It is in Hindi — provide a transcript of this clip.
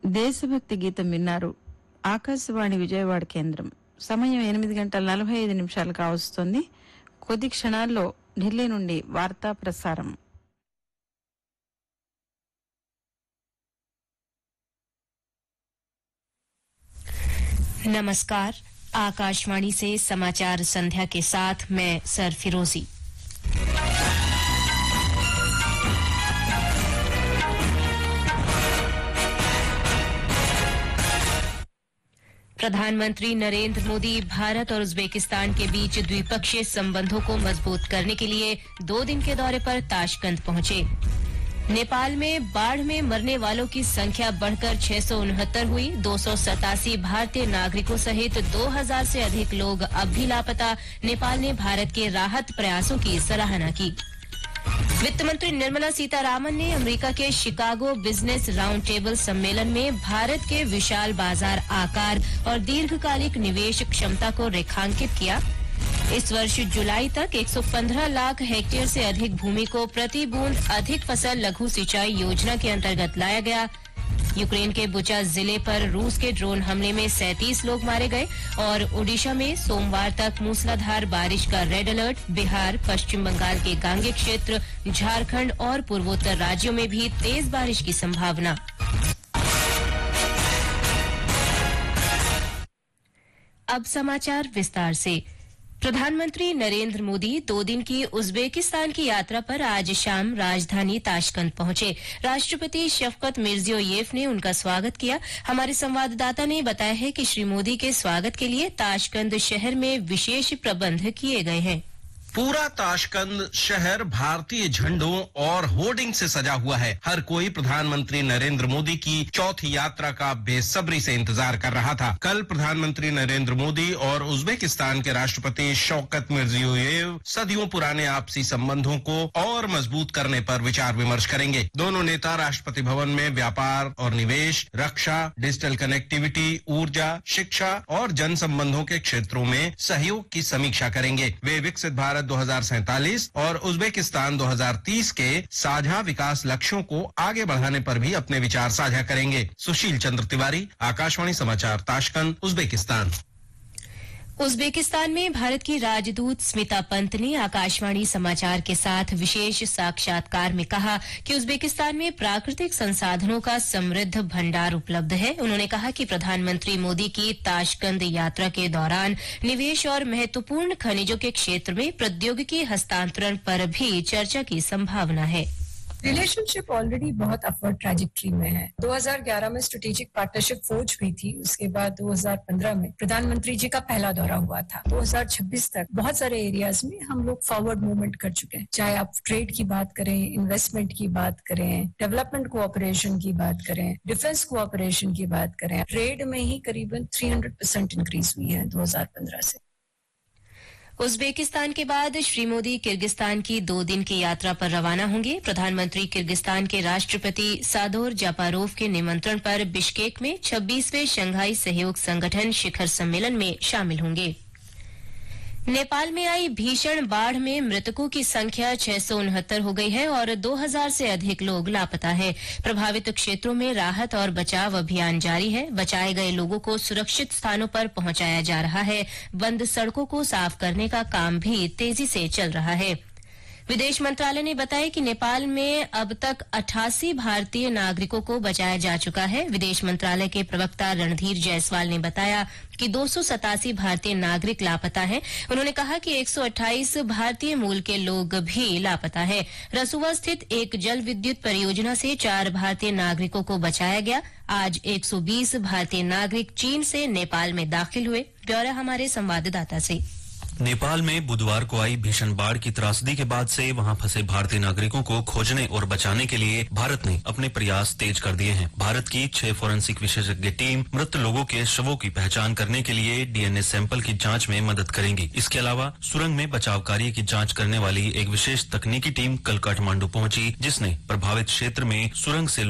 దేశభక్తి గీతం విన్నారు. ఆకాశవాణి విజయవాడ కేంద్రం. సమయం 8:45 కావస్తోంది. కొద్ది క్షణాల్లో ఢిల్లీ నుండి వార్తా ప్రసారం. नमस्कार, आकाशवाणी से समाचार संध्या के साथ मैं सर फिरोजी। प्रधानमंत्री नरेंद्र मोदी भारत और उज्बेकिस्तान के बीच द्विपक्षीय संबंधों को मजबूत करने के लिए 2 दिन के दौरे पर ताशकंद पहुंचे। नेपाल में बाढ़ में मरने वालों की संख्या बढ़कर 669 हुई। 287 भारतीय नागरिकों सहित 2000 से अधिक लोग अब भी लापता। नेपाल ने भारत के राहत प्रयासों की सराहना की। वित्त मंत्री निर्मला सीतारामन ने अमेरिका के शिकागो बिजनेस राउंड टेबल सम्मेलन में भारत के विशाल बाजार आकार और दीर्घकालिक निवेश क्षमता को रेखांकित किया। इस वर्ष जुलाई तक 115 लाख हेक्टेयर से अधिक भूमि को प्रति बूंद अधिक फसल लघु सिंचाई योजना के अंतर्गत लाया गया। यूक्रेन के बुचा जिले पर रूस के ड्रोन हमले में 37 लोग मारे गए और ओडिशा में सोमवार तक मूसलाधार बारिश का रेड अलर्ट। बिहार, पश्चिम बंगाल के गांगे क्षेत्र, झारखंड और पूर्वोत्तर राज्यों में भी तेज बारिश की संभावना। अब समाचार विस्तार से। प्रधानमंत्री नरेंद्र मोदी 2 दिन की उज्बेकिस्तान की यात्रा पर आज शाम राजधानी ताशकंद पहुंचे। राष्ट्रपति शफकत मिर्जियोयेव ने उनका स्वागत किया। हमारे संवाददाता ने बताया है कि श्री मोदी के स्वागत के लिए ताशकंद शहर में विशेष प्रबंध किए गए हैं। पूरा ताशकंद शहर भारतीय झंडों और होर्डिंग से सजा हुआ है। हर कोई प्रधानमंत्री नरेंद्र मोदी की चौथी यात्रा का बेसब्री से इंतजार कर रहा था। कल प्रधानमंत्री नरेंद्र मोदी और उज्बेकिस्तान के राष्ट्रपति शौकत मिर्जियोयेव सदियों पुराने आपसी संबंधों को और मजबूत करने पर विचार विमर्श करेंगे। दोनों नेता राष्ट्रपति भवन में व्यापार और निवेश, रक्षा, डिजिटल कनेक्टिविटी, ऊर्जा, शिक्षा और जन संबंधों के क्षेत्रों में सहयोग की समीक्षा करेंगे। वे विकसित भारत 2047 और उज्बेकिस्तान 2030 के साझा विकास लक्ष्यों को आगे बढ़ाने पर भी अपने विचार साझा करेंगे। सुशील चंद्र तिवारी, आकाशवाणी समाचार, ताशकंद, उज्बेकिस्तान। उज्बेकिस्तान में भारत की राजदूत स्मिता पंत ने आकाशवाणी समाचार के साथ विशेष साक्षात्कार में कहा कि उज्बेकिस्तान में प्राकृतिक संसाधनों का समृद्ध भंडार उपलब्ध है। उन्होंने कहा कि प्रधानमंत्री मोदी की ताशकंद यात्रा के दौरान निवेश और महत्वपूर्ण खनिजों के क्षेत्र में प्रौद्योगिकी हस्तांतरण पर भी चर्चा की संभावना है। रिलेशनशिप ऑलरेडी बहुत अपवर्ड ट्रैजेक्टरी में है। 2011 में स्ट्रेटेजिक पार्टनरशिप फोर्ज हुई थी। उसके बाद 2015 में प्रधानमंत्री जी का पहला दौरा हुआ था। 2026 तक बहुत सारे एरियाज में हम लोग फॉरवर्ड मूवमेंट कर चुके हैं। चाहे आप ट्रेड की बात करें, इन्वेस्टमेंट की बात करें, डेवलपमेंट कोऑपरेशन की बात करें, डिफेंस कोऑपरेशन की बात करें। ट्रेड में ही करीबन 300% इंक्रीज हुई है 2015 से। उज्बेकिस्तान के बाद श्री मोदी किर्गिस्तान की 2 दिन की यात्रा पर रवाना होंगे। प्रधानमंत्री किर्गिस्तान के राष्ट्रपति सादोर जापारोव के निमंत्रण पर बिश्केक में 26वें शंघाई सहयोग संगठन शिखर सम्मेलन में शामिल होंगे। नेपाल में आई भीषण बाढ़ में मृतकों की संख्या 669 हो गई है और 2000 से अधिक लोग लापता हैं। प्रभावित क्षेत्रों में राहत और बचाव अभियान जारी है। बचाए गए लोगों को सुरक्षित स्थानों पर पहुंचाया जा रहा है। बंद सड़कों को साफ करने का काम भी तेजी से चल रहा है। विदेश मंत्रालय ने बताया कि नेपाल में अब तक 88 भारतीय नागरिकों को बचाया जा चुका है। विदेश मंत्रालय के प्रवक्ता रणधीर जायसवाल ने बताया कि 287 भारतीय नागरिक लापता हैं। उन्होंने कहा कि 128 भारतीय मूल के लोग भी लापता हैं। रसुआ स्थित एक जल विद्युत परियोजना से 4 भारतीय नागरिकों को बचाया गया। आज 120 भारतीय नागरिक चीन से नेपाल में दाखिल हुए। ब्यौरा हमारे संवाददाता से। नेपाल में बुधवार को आई भीषण बाढ़ की त्रासदी के बाद से वहां फंसे भारतीय नागरिकों को खोजने और बचाने के लिए भारत ने अपने प्रयास तेज कर दिए हैं। भारत की 6 फोरेंसिक विशेषज्ञ टीम मृत लोगों के शवों की पहचान करने के लिए डीएनए सैंपल की जांच में मदद करेंगी। इसके अलावा सुरंग में बचाव कार्य की जांच करने वाली एक विशेष तकनीकी टीम कल काठमांडू पहुंची, जिसने प्रभावित क्षेत्र में सुरंग से